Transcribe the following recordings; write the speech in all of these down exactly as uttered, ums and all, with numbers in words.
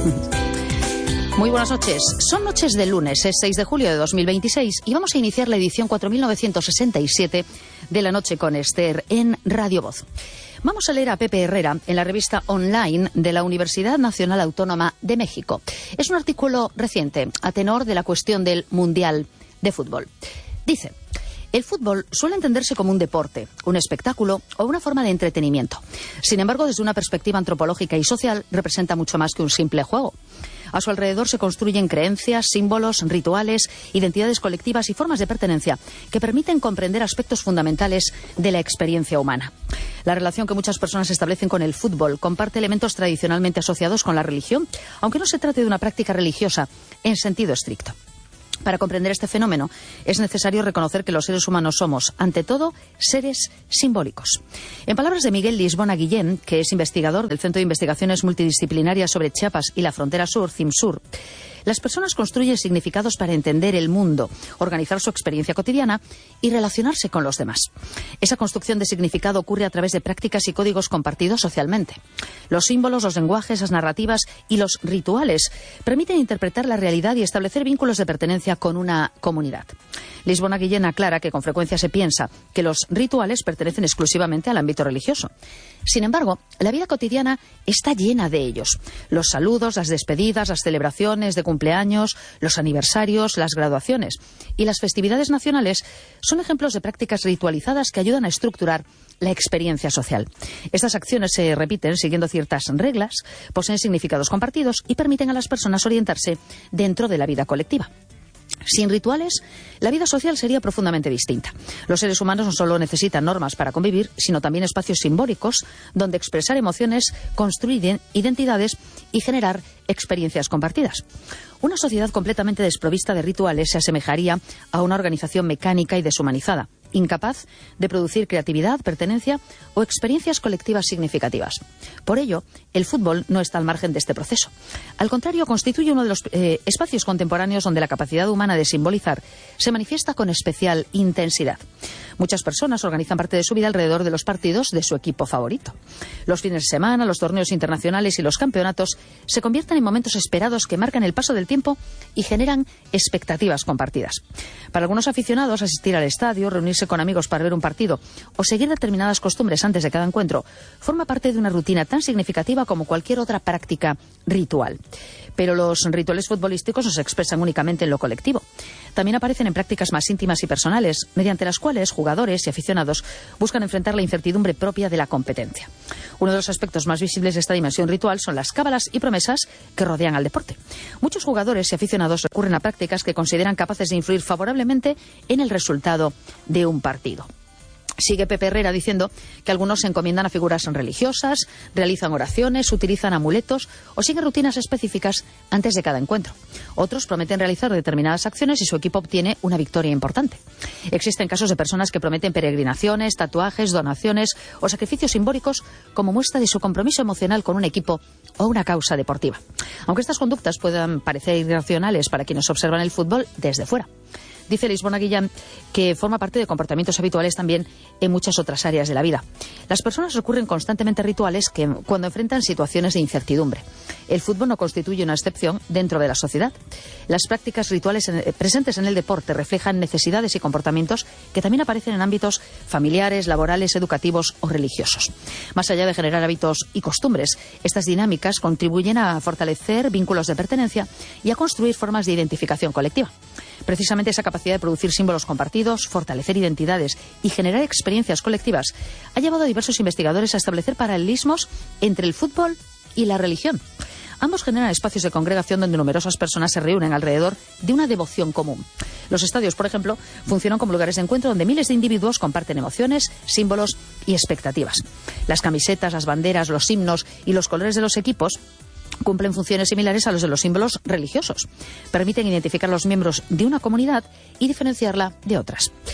Muy buenas noches. Son noches de lunes, es seis de julio de dos mil veintiséis y vamos a iniciar la edición cuatro mil novecientos sesenta y siete de La Noche con Esther en Radio Voz. Vamos a leer a Pepe Herrera en la revista online de la Universidad Nacional Autónoma de México. Es un artículo reciente a tenor de la cuestión del Mundial de Fútbol. Dice: el fútbol suele entenderse como un deporte, un espectáculo o una forma de entretenimiento. Sin embargo, desde una perspectiva antropológica y social, representa mucho más que un simple juego. A su alrededor se construyen creencias, símbolos, rituales, identidades colectivas y formas de pertenencia que permiten comprender aspectos fundamentales de la experiencia humana. La relación que muchas personas establecen con el fútbol comparte elementos tradicionalmente asociados con la religión, aunque no se trate de una práctica religiosa en sentido estricto. Para comprender este fenómeno es necesario reconocer que los seres humanos somos, ante todo, seres simbólicos. En palabras de Miguel Lisbona Guillén, que es investigador del Centro de Investigaciones Multidisciplinarias sobre Chiapas y la Frontera Sur, CIMSUR, las personas construyen significados para entender el mundo, organizar su experiencia cotidiana y relacionarse con los demás. Esa construcción de significado ocurre a través de prácticas y códigos compartidos socialmente. Los símbolos, los lenguajes, las narrativas y los rituales permiten interpretar la realidad y establecer vínculos de pertenencia con una comunidad. Lisbona Guillén aclara que con frecuencia se piensa que los rituales pertenecen exclusivamente al ámbito religioso. Sin embargo, la vida cotidiana está llena de ellos. Los saludos, las despedidas, las celebraciones de cumpleaños, los aniversarios, las graduaciones y las festividades nacionales son ejemplos de prácticas ritualizadas que ayudan a estructurar la experiencia social. Estas acciones se repiten siguiendo ciertas reglas, poseen significados compartidos y permiten a las personas orientarse dentro de la vida colectiva. Sin rituales, la vida social sería profundamente distinta. Los seres humanos no solo necesitan normas para convivir, sino también espacios simbólicos donde expresar emociones, construir identidades y generar experiencias compartidas. Una sociedad completamente desprovista de rituales se asemejaría a una organización mecánica y deshumanizada, incapaz de producir creatividad, pertenencia o experiencias colectivas significativas. Por ello, el fútbol no está al margen de este proceso. Al contrario, constituye uno de los eh, espacios contemporáneos donde la capacidad humana de simbolizar se manifiesta con especial intensidad. Muchas personas organizan parte de su vida alrededor de los partidos de su equipo favorito. Los fines de semana, los torneos internacionales y los campeonatos se convierten en momentos esperados que marcan el paso del tiempo y generan expectativas compartidas. Para algunos aficionados, asistir al estadio, reunirse con amigos para ver un partido o seguir determinadas costumbres antes de cada encuentro forma parte de una rutina tan significativa como cualquier otra práctica ritual. Pero los rituales futbolísticos no se expresan únicamente en lo colectivo. También aparecen en prácticas más íntimas y personales, mediante las cuales jugadores y aficionados buscan enfrentar la incertidumbre propia de la competencia. Uno de los aspectos más visibles de esta dimensión ritual son las cábalas y promesas que rodean al deporte. Muchos jugadores y aficionados recurren a prácticas que consideran capaces de influir favorablemente en el resultado de un partido. Sigue Pepe Herrera diciendo que algunos se encomiendan a figuras religiosas, realizan oraciones, utilizan amuletos o siguen rutinas específicas antes de cada encuentro. Otros prometen realizar determinadas acciones y su equipo obtiene una victoria importante. Existen casos de personas que prometen peregrinaciones, tatuajes, donaciones o sacrificios simbólicos como muestra de su compromiso emocional con un equipo o una causa deportiva. Aunque estas conductas puedan parecer irracionales para quienes observan el fútbol desde fuera. Dice Lisbona Guillén que forma parte de comportamientos habituales también en muchas otras áreas de la vida. Las personas recurren constantemente a rituales que, cuando enfrentan situaciones de incertidumbre. El fútbol no constituye una excepción dentro de la sociedad. Las prácticas rituales en, presentes en el deporte reflejan necesidades y comportamientos que también aparecen en ámbitos familiares, laborales, educativos o religiosos. Más allá de generar hábitos y costumbres, estas dinámicas contribuyen a fortalecer vínculos de pertenencia y a construir formas de identificación colectiva. Precisamente esa capacidad de producir símbolos compartidos, fortalecer identidades y generar experiencias colectivas ha llevado a diversos investigadores a establecer paralelismos entre el fútbol y la religión. Ambos generan espacios de congregación donde numerosas personas se reúnen alrededor de una devoción común. Los estadios, por ejemplo, funcionan como lugares de encuentro donde miles de individuos comparten emociones, símbolos y expectativas. Las camisetas, las banderas, los himnos y los colores de los equipos cumplen funciones similares a los de los símbolos religiosos. Permiten identificar a los miembros de una comunidad y diferenciarla de otras.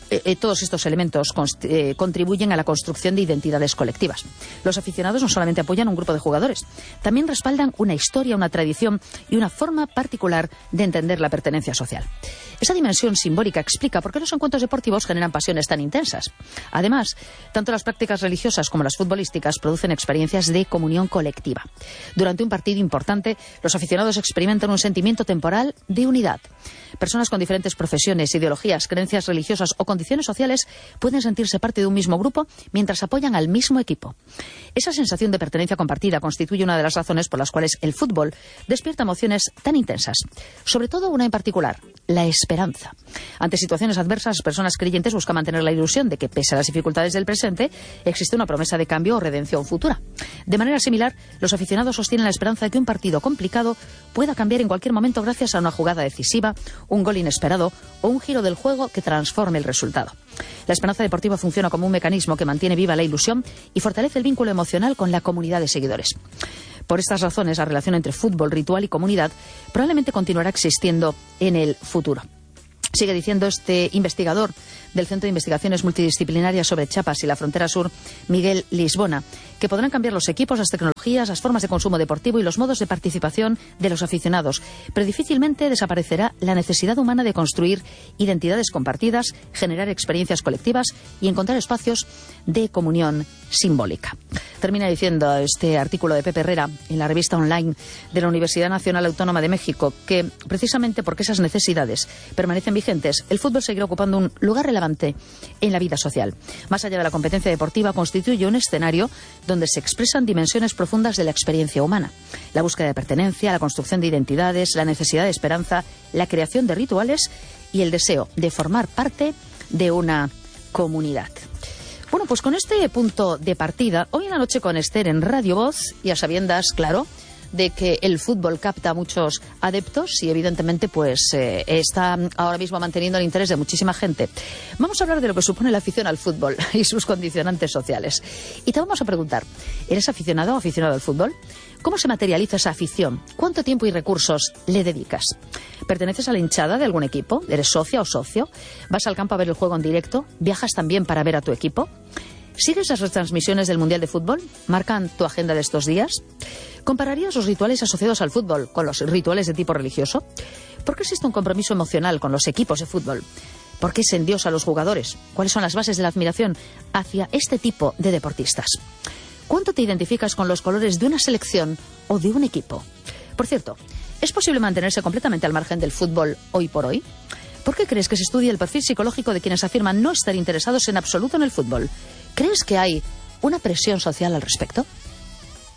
Eh, eh, todos estos elementos eh, contribuyen a la construcción de identidades colectivas. Los aficionados no solamente apoyan a un grupo de jugadores, también respaldan una historia, una tradición y una forma particular de entender la pertenencia social. Esa dimensión simbólica explica por qué los encuentros deportivos generan pasiones tan intensas. Además, tanto las prácticas religiosas como las futbolísticas producen experiencias de comunión colectiva. Durante un partido importante, los aficionados experimentan un sentimiento temporal de unidad. Personas con diferentes profesiones, ideologías, creencias religiosas o condiciones sociales pueden sentirse parte de un mismo grupo mientras apoyan al mismo equipo. Esa sensación de pertenencia compartida constituye una de las razones por las cuales el fútbol despierta emociones tan intensas. Sobre todo una en particular, la esperanza. Ante situaciones adversas, las personas creyentes buscan mantener la ilusión de que, pese a las dificultades del presente, existe una promesa de cambio o redención futura. De manera similar, los aficionados sostienen la esperanza de que un partido complicado pueda cambiar en cualquier momento gracias a una jugada decisiva, un gol inesperado o un giro del juego que transforme el resultado. La esperanza deportiva funciona como un mecanismo que mantiene viva la ilusión y fortalece el vínculo emocional con la comunidad de seguidores. Por estas razones, la relación entre fútbol, ritual y comunidad probablemente continuará existiendo en el futuro. Sigue diciendo este investigador del Centro de Investigaciones Multidisciplinarias sobre Chiapas y la Frontera Sur, Miguel Lisbona, que podrán cambiar los equipos, las tecnologías, las formas de consumo deportivo y los modos de participación de los aficionados, pero difícilmente desaparecerá la necesidad humana de construir identidades compartidas, generar experiencias colectivas y encontrar espacios de comunión simbólica. Termina diciendo este artículo de Pepe Herrera en la revista online de la Universidad Nacional Autónoma de México que, precisamente porque esas necesidades permanecen vigentes, el fútbol seguirá ocupando un lugar relevante en la vida social. Más allá de la competencia deportiva, constituye un escenario donde se expresan dimensiones profundas de la experiencia humana. La búsqueda de pertenencia, la construcción de identidades, la necesidad de esperanza, la creación de rituales y el deseo de formar parte de una comunidad. Bueno, pues con este punto de partida, hoy en la noche con Esther en Radio Voz, y a sabiendas, claro, de que el fútbol capta a muchos adeptos y evidentemente pues eh, está ahora mismo manteniendo el interés de muchísima gente. Vamos a hablar de lo que supone la afición al fútbol y sus condicionantes sociales. Y te vamos a preguntar, ¿eres aficionado o aficionado al fútbol? ¿Cómo se materializa esa afición? ¿Cuánto tiempo y recursos le dedicas? ¿Perteneces a la hinchada de algún equipo? ¿Eres socia o socio? ¿Vas al campo a ver el juego en directo? ¿Viajas también para ver a tu equipo? ¿Sigues las retransmisiones del Mundial de Fútbol? ¿Marcan tu agenda de estos días? ¿Compararías los rituales asociados al fútbol con los rituales de tipo religioso? ¿Por qué existe un compromiso emocional con los equipos de fútbol? ¿Por qué se endiosa a los jugadores? ¿Cuáles son las bases de la admiración hacia este tipo de deportistas? ¿Cuánto te identificas con los colores de una selección o de un equipo? Por cierto, ¿es posible mantenerse completamente al margen del fútbol hoy por hoy? ¿Por qué crees que se estudia el perfil psicológico de quienes afirman no estar interesados en absoluto en el fútbol? ¿Crees que hay una presión social al respecto?